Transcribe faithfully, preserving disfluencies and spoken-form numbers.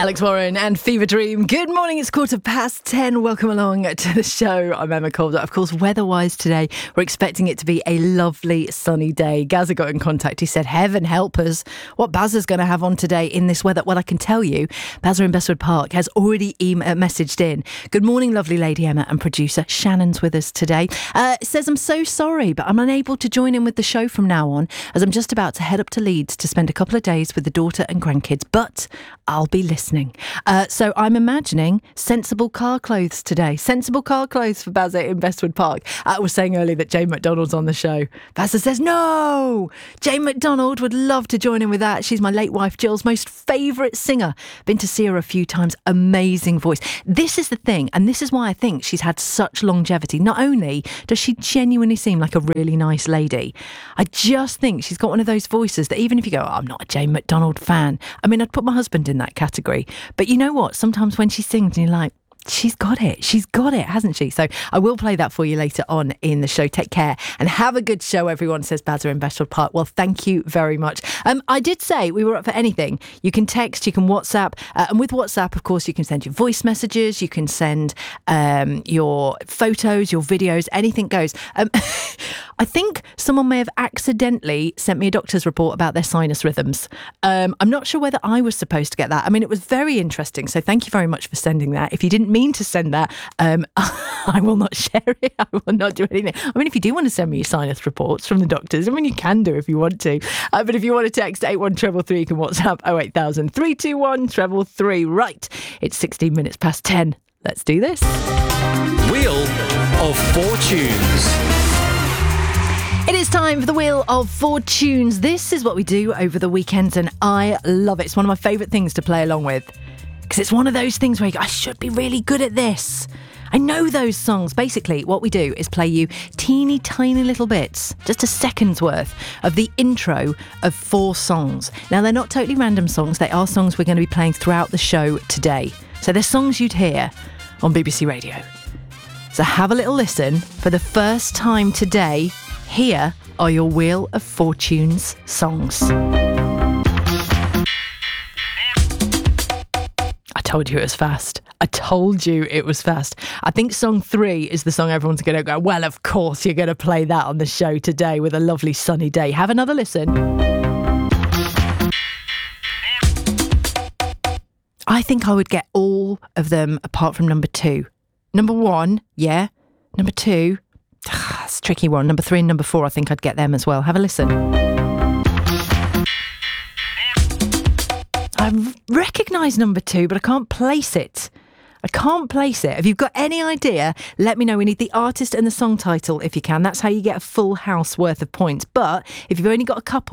Alex Warren and Fever Dream. Good morning, it's quarter past ten. Welcome along to the show. I'm Emma Calder. Of course, weather-wise today, we're expecting it to be a lovely sunny day. Gazza got in contact. He said, heaven help us. What Bazza's going to have on today in this weather? Well, I can tell you, Bazza in Bestwood Park has already em- uh, messaged in. Good morning, lovely lady Emma, and producer Shannon's with us today. Uh, says, I'm so sorry, but I'm unable to join in with the show from now on, as I'm just about to head up to Leeds to spend a couple of days with the daughter and grandkids, but I'll be listening. Uh, so I'm imagining sensible car clothes today. Sensible car clothes for Bazza in Bestwood Park. I was saying earlier that Jane McDonald's on the show. Bazza says, no! Jane McDonald would love to join in with that. She's my late wife Jill's most favourite singer. Been to see her a few times. Amazing voice. This is the thing, and this is why I think she's had such longevity. Not only does she genuinely seem like a really nice lady, I just think she's got one of those voices that even if you go, oh, I'm not a Jane McDonald fan, I mean, I'd put my husband in that category. But you know what? Sometimes when she sings and you're like, she's got it. She's got it, hasn't she? So I will play that for you later on in the show. Take care and have a good show, everyone, says Bazza in Bestwood Park. Well, thank you very much. Um, I did say we were up for anything. You can text, you can WhatsApp. Uh, and with WhatsApp, of course, you can send your voice messages. You can send um, your photos, your videos, anything goes. Um, I think someone may have accidentally sent me a doctor's report about their sinus rhythms. Um, I'm not sure whether I was supposed to get that. I mean, it was very interesting. So thank you very much for sending that. If you didn't mean to send that, um, I will not share it. I will not do anything. I mean, if you do want to send me your sinus reports from the doctors, I mean, you can do if you want to. Uh, but if you want to text eight one three three, you can WhatsApp oh eight thousand, three two one, three three. Right, it's sixteen minutes past ten. Let's do this. Wheel of Fortunes. It is time for the Wheel of Fortunes. This is what we do over the weekends, and I love it. It's one of my favourite things to play along with, because it's one of those things where you go, I should be really good at this. I know those songs. Basically, what we do is play you teeny tiny little bits, just a second's worth, of the intro of four songs. Now, they're not totally random songs. They are songs we're going to be playing throughout the show today. So they're songs you'd hear on B B C Radio. So have a little listen. For the first time today, here are your Wheel of Fortunes songs. I told you it was fast. I told you it was fast. I think song three is the song everyone's going to go, well, of course you're going to play that on the show today with a lovely sunny day. Have another listen. I think I would get all of them apart from number two. Number one, yeah. Number two, it's a tricky one. Number three and number four, I think I'd get them as well. Have a listen. I recognise number two, but I can't place it. I can't place it. If you've got any idea, let me know. We need the artist and the song title if you can. That's how you get a full house worth of points. But if you've only got a couple,